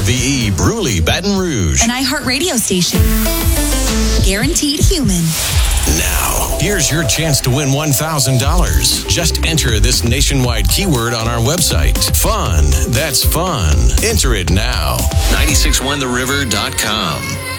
KRVE Bruley, Baton Rouge. An iHeart radio station. Guaranteed human. Now, here's your chance to win $1,000. Just enter this nationwide keyword on our website. Fun. That's fun. Enter it now. 961theriver.com.